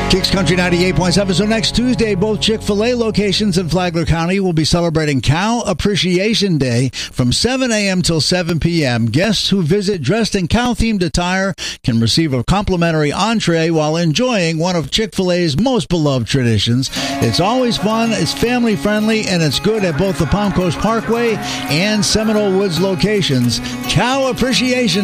Kicks Country 98.7. So next Tuesday, both Chick-fil-A locations in Flagler County will be celebrating Cow Appreciation Day from 7 a.m. till 7 p.m. Guests who visit dressed in cow-themed attire can receive a complimentary entree while enjoying one of Chick-fil-A's most beloved traditions. It's always fun, it's family-friendly, and it's good at both the Palm Coast Parkway and Seminole Woods locations. Cow Appreciation